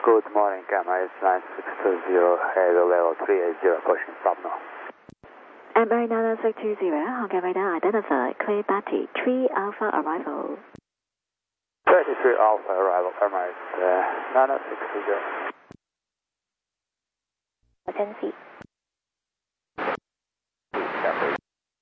Good morning, Emirates 9620, head level 380, pushing stop now. Emirates 9620, Hong Kong radar identified, clear Batty, 3 Alpha arrival. 33 Alpha arrival, Emirates 9620. Attention. Emirates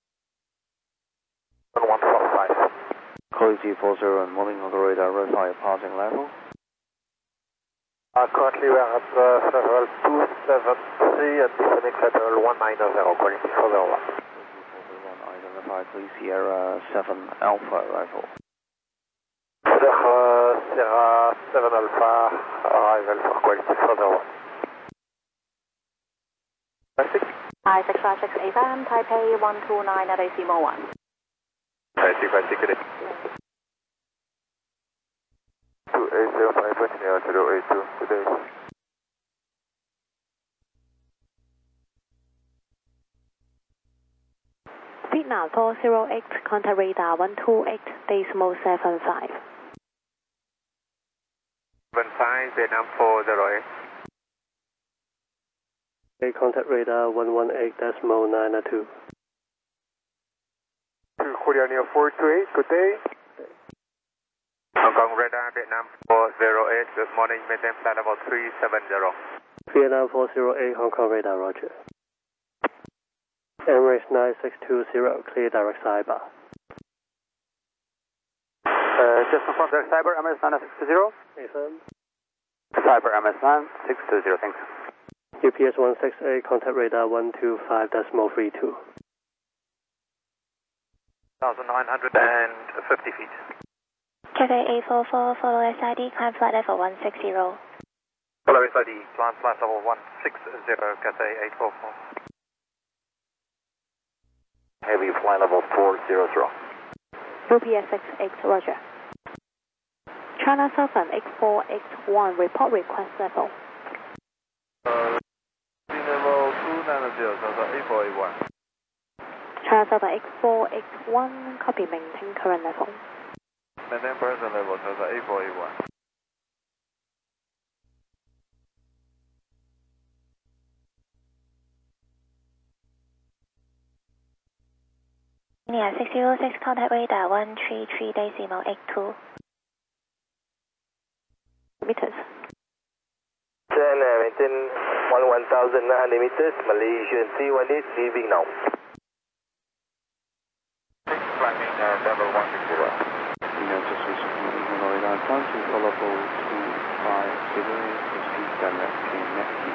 1145. Call G40 and morning on the radar, verify passing level. Currently we are at level 273 and descending level 190, calling G401. Identify, please, Sierra 7 Alpha arrival. Sierra 7 Alpha arrival for quality 401. I-656 AFM, Taipei 129 at ACMO 1. Good day. 2805.082, good day. Vietnam 408, contact radar 128, decimal 75. 75, Vietnam 408. Okay, contact radar 118, decimal 902. Korea Neo 428, good day. Hong Kong radar, Vietnam 408, good morning, maintain flight level 370. Vietnam 408, Hong Kong radar, roger. Emirates 9620, clear direct cyber. Just confirm direct cyber, Emirates 9620. AFM. Cyber, Emirates 9620, thanks. UPS 168, contact radar 125, decimal 32. 1,950 feet. Cathay 844, follow SID, climb flight level 160. Follow SID, climb flight level 160, Cathay 844. Heavy flight level 400. UPS 68, roger. China Southern X4X1, report request level. Level 290, Southern 8481. China Southern X4X1, copy, maintain current level. Maintain present level, Southern 8481. India 606, contact radar 133, decimal 82. Meters. Maintain 1,900 meters, Malaysian 318, leaving now. Climbing level 160. Just recently moving on radar, time to follow 250, proceed direct to Mexico.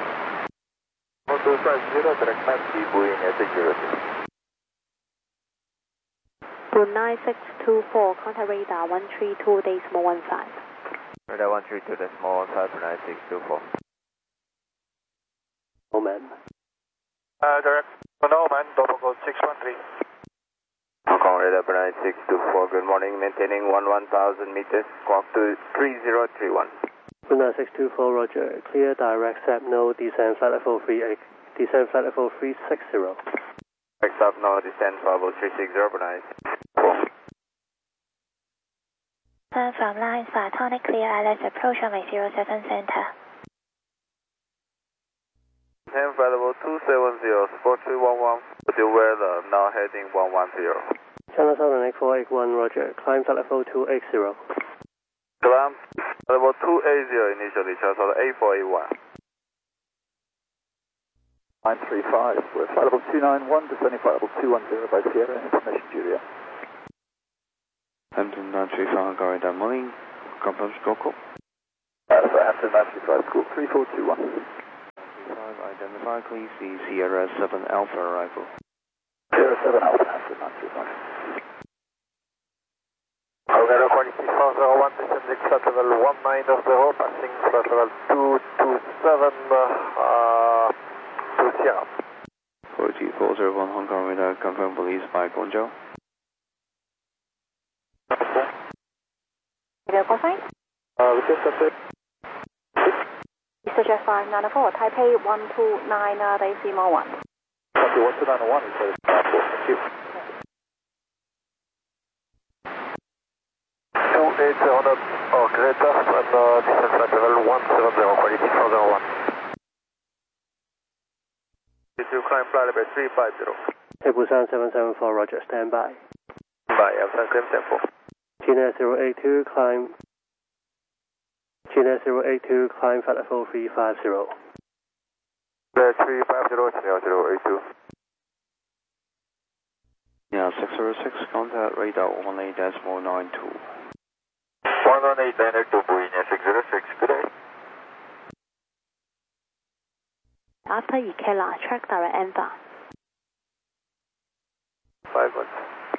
250, direct Mexico, Boeing 800. Brunei 624, contact radar 132, decimal 15. Radar 132, decimal 15, Brunei 624. Oman. Direct Oman, double code 613. Hong Kong radar, Brunei 624, good morning, maintaining 1,000 meters, squawk to 3031. Brunei 624, roger. Clear direct SAP, no descend flight level 38, descend flight level 360. Next up now, descend level 360, Brunei 4. Turn from line, Platonic clear, ILS approach runway 07 center. Descend flight level 270, support 311, with your weather, now heading 110. China Southern X481, roger. Climb flight level 280. Climb level 280 initially, China Southern 8481. 935, we're flight level 291, descending flight level 210 by Sierra, information Julia. Hampton 935, Hong Kong radar, morning, confirm stroke. Hampton 935, school 3421. Identify, please, the Sierra 7 Alpha arrival. Sierra 7 Alpha, Hampton 935. Alvaro quality 401, descending flight level 190, passing flight level 227 to Sierra. 4G401, Hong Kong radar, confirm police by Guangzhou. Vehicle sign? We just update. Mr. Jeff 594, Taipei 129, decimal 1. Copy 12901, he says. Thank you. 2800, greater, and descent flight level 170, quality climb flight level 350. Hey Busan 774, roger, stand by. By Busan 774. GNS 082, climb. GNS 082, climb flight level 350. 350, Channel 082. Yeah, 606, contact radar 18.92. 118.92, Boeing 606, good day. After Ikela, track direct Alpha. 51.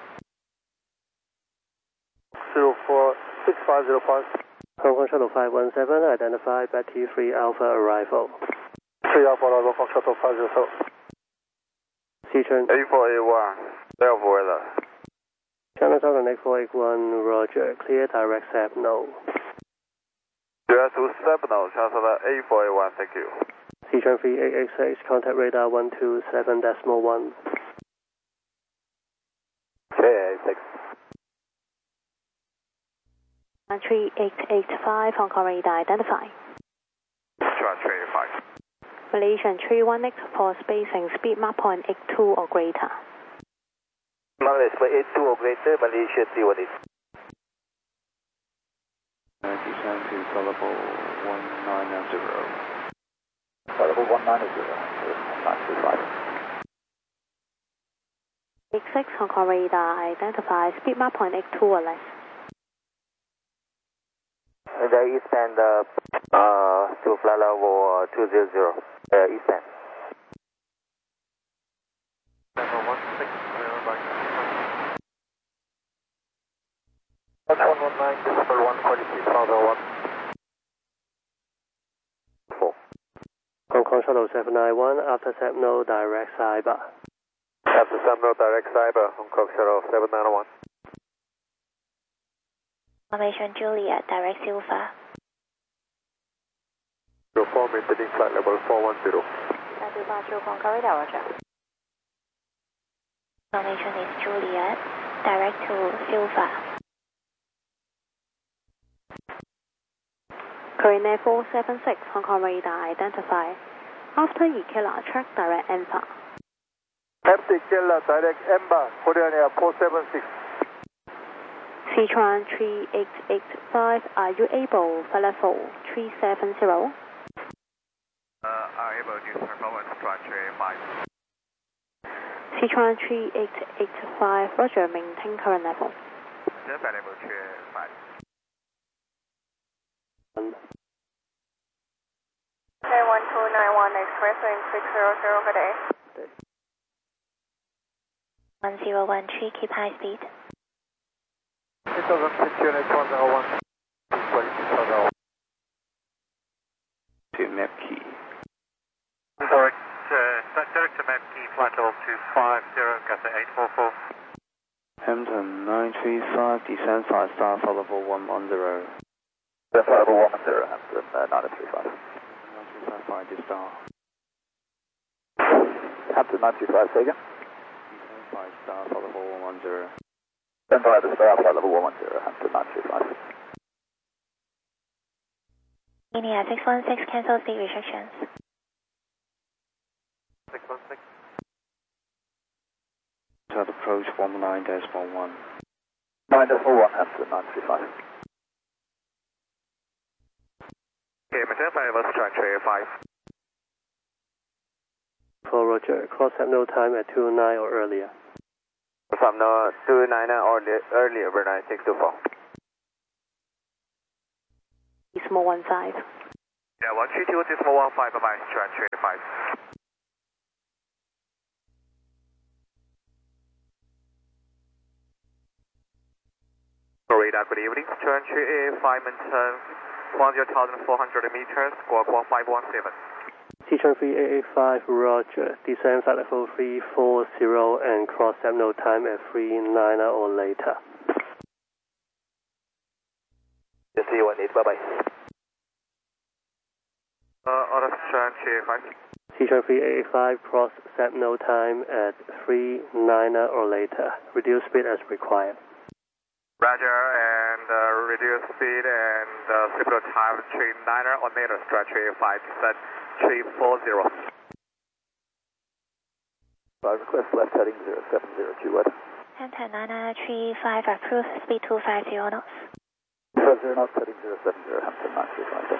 046505. Hong Kong Shuttle 517, identify Betty 3 Alpha arrival. 3 Alpha arrival, Hong Kong Shuttle 507. Seaturn. A481, Delta weather. China Southern 8481, roger, clear direct SAP, no. US 27, Chancellor A481, thank you. Seaturn 3886, contact radar 127.1. K86. 3885, Hong Kong radar identify. Trust 385. Malaysian 31X for spacing, speed Mach point 82 or greater. Malaysia 82 or greater, Malaysia 31. Descend to level 190. Level 190, 935. 86, Hong Kong radar identify, speed Mach point 82 or less. The eastbound to flight level 200, eastbound. Level 160, That's 119, decimal 146,001. 4. Hong Kong Shuttle 791, after SAP, no direct cyber. After SAP, no direct cyber, Hong Kong Shuttle 791. Formation Juliet, direct Silver. 04, maintaining flight level 410. Departure Hong Kong radar, roger. Formation is Juliet, direct to Silver. Korean 476, Hong Kong radar identify. After Ikela, track direct Alpha. After Ikela, direct Ember, Korean Air 476. Sichuan 3885, are you able for level 370? Are able to performance structure 5. Sichuan 3885, roger, maintain current level. Just level 5. 1291 Express in 600, good day. 1013, keep high speed. 2006 unit 101. To map key. Direct to map key, flight level 250, Cathay 844. Hampton 935, descend 5 star, level 110. That's level 110, Hampton 935. 935, 5 star. Hampton 935, say again. Descend 5 star, level 110. Stand by the star, flight level 110, Hampton 935. India 616, cancel seat restrictions. 616. Start approach 19.1. 9.1, Hampton 935. Okay, maintain flight level structure 5. For roger, cross have no time at 29 or earlier. From no 29 or earlier, but 9624. Decimal 15. Yeah, 132, decimal 15, bye-bye, structure 5. Radar, good evening. Turn to A5 maintain 1,400 meters, squawk 1517. Sichuan 3885, roger, descend flight level 340 and cross have no time at 39 or later. Just see 18, bye-bye. Order turn to A5. Sichuan 3885, cross SAP no time at 39 or later. Reduce speed as required. Roger, and reduce speed and signal time 39 or later, structure 5, descent 340. Request left heading 0702 weather. Hampton 9935 approved, speed 250 knots. 50 knots heading 070 Hampton 935.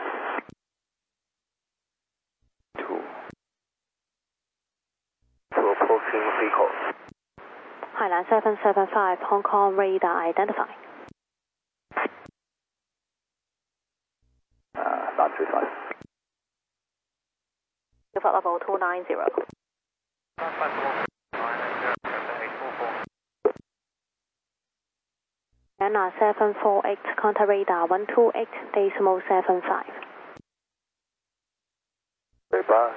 2 approaching vehicle. Hainan 775, Hong Kong radar identify. 935. Flight level 290. Anna 748, contact radar 128.75. Goodbye.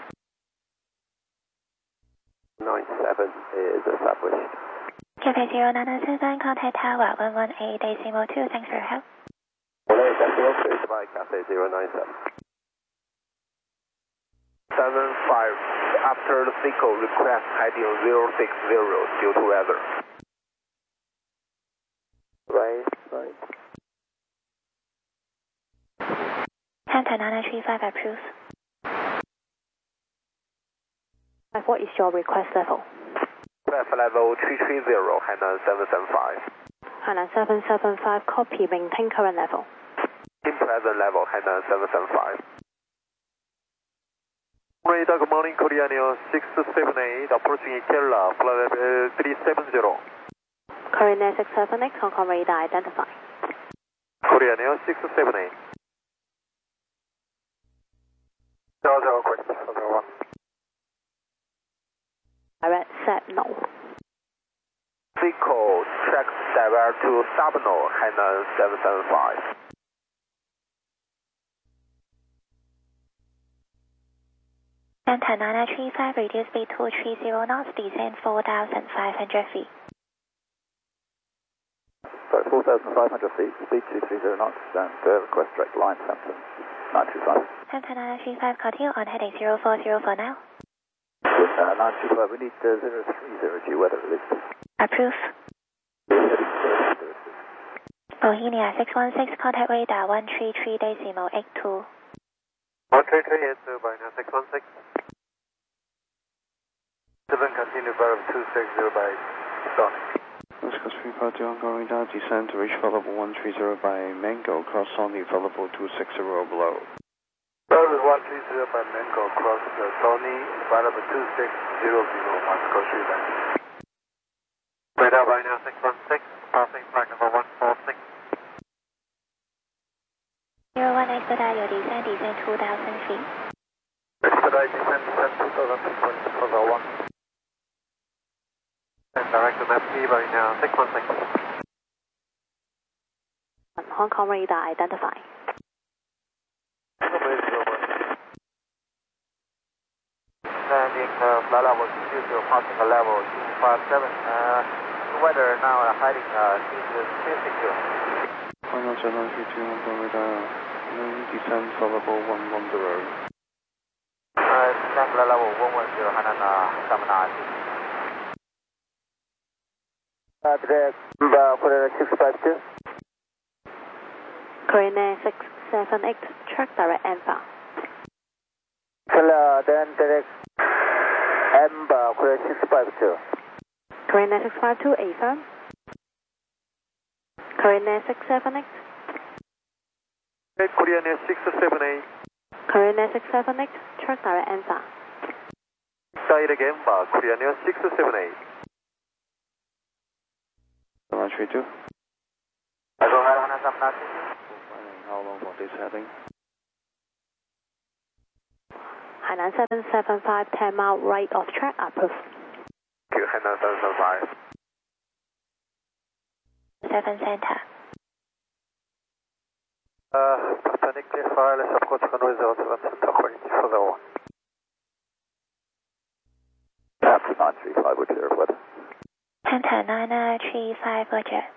97 is established. Cathay 0997, contact tower 118.2, thanks for your help. Goodbye, Cathay 097. 75, after the vehicle request heading 060 due to weather. Right. Hampton 9935 approved. What is your request level? Request level 330, Hainan 775. Hainan 775, copy, maintain current level. In present level, Hainan 775. Radar, good morning, Korean Air 678, approaching Kerala, flight level 370. Korean Air 678, Hong Kong radar identify. Korean Air 678. 00, quick, 01. Direct set no. Vehicle track divert to Sabno, Hainan 775. Hampton 9935, reduce speed 230 knots, descend 4,500 feet. Sorry, 4,500 feet, speed 230 knots, and request direct line Hampton 925. Hampton 9935, continue on heading 040 for now. 925, we need 030 weather release. Approve. Bohemia 616, contact radar 133.82. 133 is by now 616. 7 continue verb 260 by Sonic. Oscar 352 Hong Kong radar, descend to reach flight level 130 by Mango, cross Sony, flight level 260 below. Verb 130 by Mango, cross Sony, flight level 260 below, Moscow 3 Radar by now 616, passing flight level 146. 01 expedite your descent 2,000 feet. Expedite descent 2,000 feet, point for the 1. And direct to MAP by now 616. Hong Kong radar identify. Landing flight level 20, passing level 257. Weather now heading east 262. Final 732 Hong Kong radar, descend flight level 110. Descend flight level 110, Hainan 790. Direct, Korean 652. Korean Air 678, track direct Alpha. Then direct Amber, Korean 652. Korean Air 652, affirm. Korean Air 678. Korean Air 678. Korean Air 678, track direct Alpha. Direct Amber, Korean Air 678. 132. I go ahead, Hainan 790. How long for this heading? Hainan 775, 10 mile right of track, approved. Thank you, Hainan 775. 7 center. Panic clear file, approach runway 07 center, quality for the 1. Hampton 935, we're clear of weather. Hampton 9935, roger.